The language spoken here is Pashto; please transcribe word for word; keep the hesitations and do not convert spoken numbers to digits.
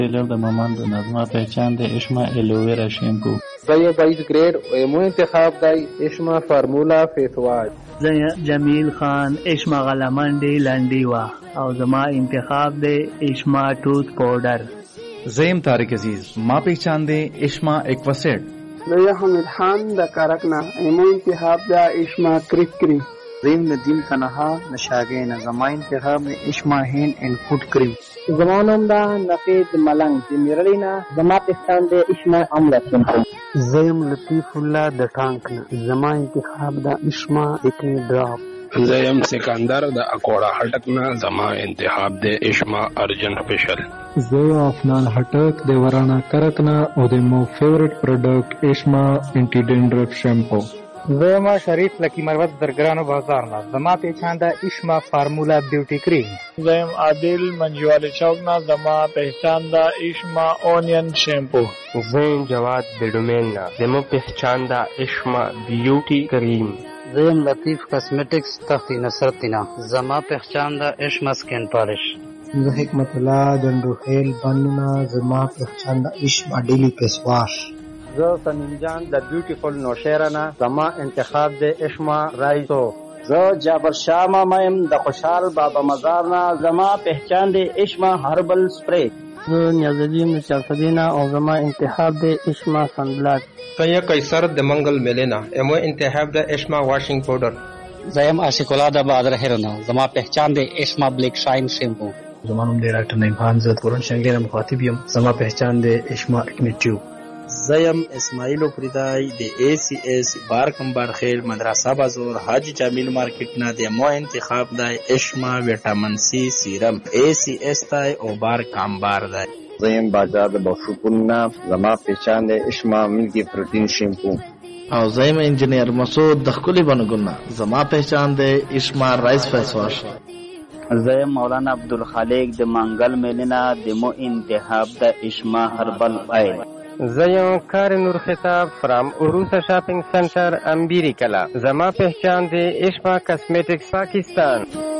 टेलर د مامان د نظمه پہچان د اشما الوویرا شیمپو. زي بايس جريد ومو انتخاب داي اشما فارمولا فيس واش. زي جمیل خان اشما غلمنډي لنډي وا او زما انتخاب د اشما ټوث پاوډر. زیم طارق عزیز ما پہچان دے اشما ایکواسیڈ. زي حمید خان د کارکنا ایمو انتخاب دا اشما کریک کریم. زیم ندیم تنها نشاگین زما انتخاب اشما هین ان فوڈ کریم. زمانم دا نقید ملنگ جمیرلینا زما پہچان دے اشما عملہ شیمپو. زیم لطیف اللہ د ټانکنا زما انتخاب دا اشما اکنی ډراپ. زیم سکندر د اکوڑا هټکنا زما انتخاب د اشما ارجن سپیشل. زه افنان هټک د ورانا کرکنا او د مو فیورټ پروډکټ اشما انټی ډینډرف شیمپو. زما شریف لکی مروت درگرانو بازار نا زما پہچان دا اشما فارمولا بیوٹی کریم. زیم عادل منجوالی چوک نا زما پہچان دا اشما اونین شیمپو. زیم جواد بیڈومین نا زما پہچان دا اشما بیوٹی کریم. زیم لطیف کاسمیٹکس تختی نصرتینا زما پہچان دا اشما سکین پالش. زه حکمت الله دندو خیل بننا زما پہچان دا اشما ډیلی فیس واش. زه سمیم جان د بیوټیفل نوشیرنا زما انتخاب د اشما رایسو. زه جابر شاه مامایم د خوشحال بابا مزارنا زما پہچان د اشما هربل سپری. زه نیازالدین چارفدینا او زما انتخاب د اشما سنبلاک. سیا قیصر د منگل ملینا امو انتخاب د اشما واشنگ پاؤڈر. زیم عاشق الله د بادر هرنا زما پہچان د اشما بلیک شاین شیمپو. زمانم د ډاکټر نعیم خان زه پرون شنګیر مخاطب یم زما پہچان د اشما اکنی ټیوب. زیم اسماعیل فریدای د ای سی ایس بار کمبار خیل مدرسه بازار حاجی جمیل مارکیٹ نه د مو انتخاب دای اشما ویټامین سی سیرم ای سی ایس تای او بار کمبار دای. زیم بازار د بوشپونه زما پہچان د اشما ملکی پروتین شیمپو. او زیم انجینیر مسعود د خپل بنګونه زما پہچان د اشما رائس فیس واش. زیم مولانا عبدالخالق د منګل میلینا د مو انتخاب د اشما هربل آیل. زیم کار نور خطاب فرام عروسا شاپنگ سنٹر امبیری کلا زما پہچان دے اشما کاسمیٹکس پاکستان.